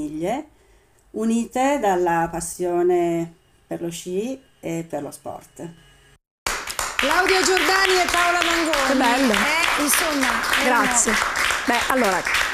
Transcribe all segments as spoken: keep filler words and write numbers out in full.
famiglie, unite dalla passione per lo sci e per lo sport. Claudia Giordani e Paola Mangoni. Che bello. Eh, insomma, grazie. Beh, allora,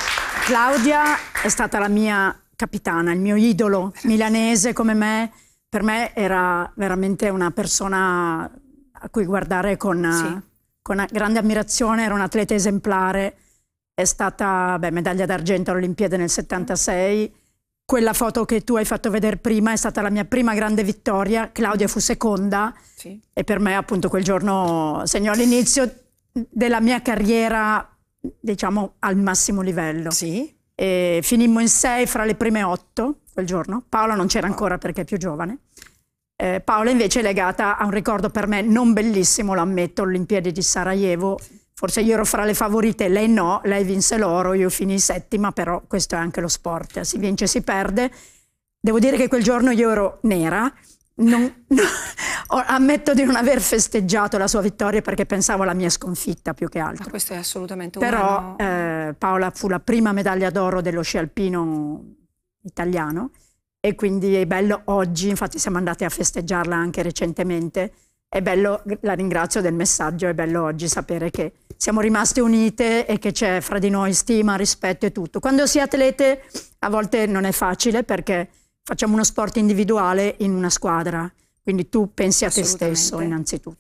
Claudia è stata la mia capitana, il mio idolo milanese come me. Per me era veramente una persona a cui guardare con, sì. con grande ammirazione, era un atleta esemplare, è stata beh, medaglia d'argento alle Olimpiadi nel settantasei. Quella foto che tu hai fatto vedere prima è stata la mia prima grande vittoria. Claudia fu seconda, sì. E per me appunto quel giorno segnò l'inizio della mia carriera, diciamo, al massimo livello. Sì. E finimmo in sei fra le prime otto quel giorno. Paola non c'era ancora perché è più giovane. Eh, Paola invece è legata a un ricordo per me non bellissimo, lo ammetto, Olimpiadi di Sarajevo. Forse io ero fra le favorite, lei no, lei vinse l'oro, io finì settima, però questo è anche lo sport, si vince, si perde. Devo dire che quel giorno io ero nera, non, no, ammetto di non aver festeggiato la sua vittoria perché pensavo alla mia sconfitta più che altro. Ma questo è assolutamente umano. Però eh, Paola fu la prima medaglia d'oro dello sci alpino italiano e quindi è bello oggi, infatti siamo andati a festeggiarla anche recentemente. È bello, la ringrazio del messaggio, è bello oggi sapere che siamo rimaste unite e che c'è fra di noi stima, rispetto e tutto. Quando si è atlete a volte non è facile perché facciamo uno sport individuale in una squadra, quindi tu pensi a te stesso innanzitutto.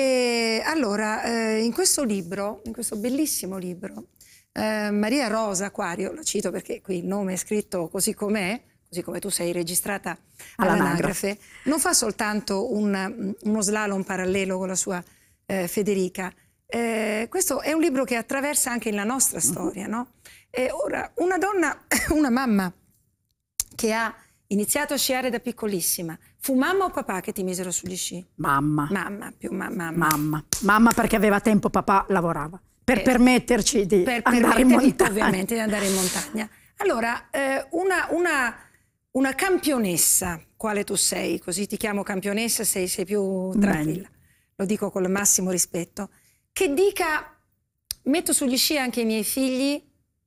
E allora, eh, in questo libro, in questo bellissimo libro, eh, Maria Rosa Quario, la cito perché qui il nome è scritto così com'è, così come tu sei registrata all'anagrafe, non fa soltanto un, uno slalom parallelo con la sua eh, Federica. Eh, questo è un libro che attraversa anche la nostra storia, no? E ora, una donna, una mamma che ha iniziato a sciare da piccolissima, fu mamma o papà che ti misero sugli sci? Mamma. Mamma, più ma mamma. Mamma. Mamma perché aveva tempo, papà lavorava. Per eh, permetterci di per andare in montagna. Ovviamente di andare in montagna. Allora, eh, una... una Una campionessa, quale tu sei, così ti chiamo campionessa, sei, sei più tranquilla, Bene. Lo dico con il massimo rispetto, che dica metto sugli sci anche i miei figli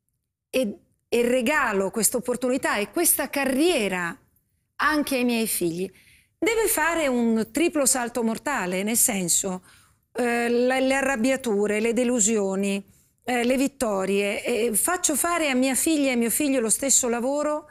e, e regalo questa opportunità e questa carriera anche ai miei figli, deve fare un triplo salto mortale, nel senso eh, le, le arrabbiature, le delusioni, eh, le vittorie, eh, faccio fare a mia figlia e a mio figlio lo stesso lavoro.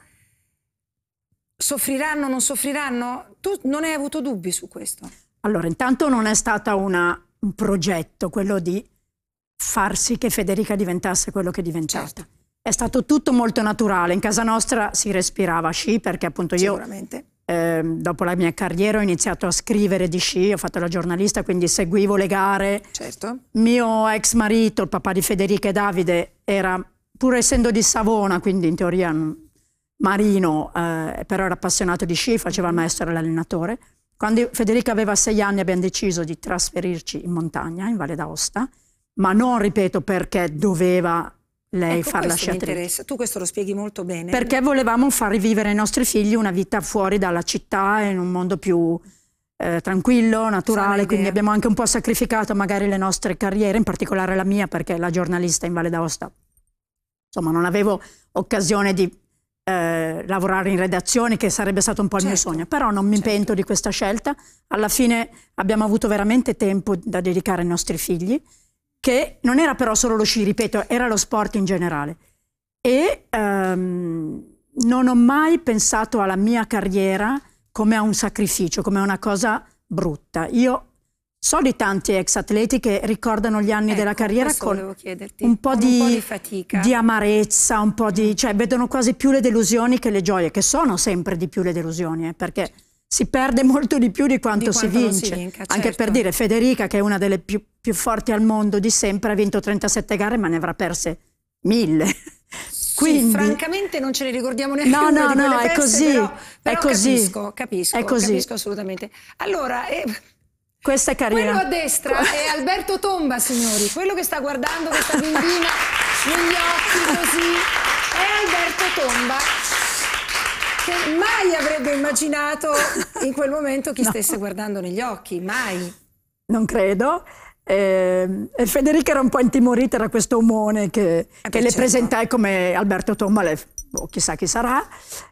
Soffriranno, non soffriranno? Tu non hai avuto dubbi su questo? Allora, intanto non è stato un progetto quello di far sì che Federica diventasse quello che è diventata. Certo. È stato tutto molto naturale. In casa nostra si respirava sci perché appunto io, eh, dopo la mia carriera, ho iniziato a scrivere di sci, ho fatto la giornalista, quindi seguivo le gare. Certo. Mio ex marito, il papà di Federica e Davide, era, pur essendo di Savona, quindi in teoria marino, eh, però era appassionato di sci, faceva il maestro e l'allenatore. Quando Federica aveva sei anni abbiamo deciso di trasferirci in montagna, in Valle d'Aosta, ma non, ripeto, perché doveva lei ecco, far la sciatrice. Mi interessa, tu questo lo spieghi molto bene. Perché volevamo far rivivere ai nostri figli una vita fuori dalla città, in un mondo più eh, tranquillo, naturale, quindi abbiamo anche un po' sacrificato magari le nostre carriere, in particolare la mia, perché la giornalista in Valle d'Aosta, insomma, non avevo occasione di Eh, lavorare in redazione, che sarebbe stato un po' il certo. mio sogno, però non mi certo. pento di questa scelta. Alla fine abbiamo avuto veramente tempo da dedicare ai nostri figli, che non era però solo lo sci, ripeto, era lo sport in generale. E ehm, non ho mai pensato alla mia carriera come a un sacrificio, come a una cosa brutta. Io so di tanti ex atleti che ricordano gli anni ecco, della carriera con un po' con di, un po' di fatica, di amarezza, un po' di, cioè vedono quasi più le delusioni che le gioie, che sono sempre di più le delusioni, eh, perché si perde molto di più di quanto, di quanto si vince. Si vinca, certo. Anche per dire, Federica, che è una delle più, più forti al mondo di sempre, ha vinto trentasette gare, ma ne avrà perse mille. Quindi, sì, francamente non ce ne ricordiamo neanche no, una no, di quelle no, perse, è così, però, però è così, capisco, capisco, è così. capisco assolutamente. Allora, eh, questa è carina. Quello a destra è Alberto Tomba, signori, quello che sta guardando questa bambina negli occhi così, è Alberto Tomba, che mai avrebbe immaginato in quel momento chi no. stesse guardando negli occhi, mai. Non credo. Eh, e Federica era un po' intimorita da questo omone che, eh beh, che le certo. presentai come Alberto Tomba, le, oh, chissà chi sarà.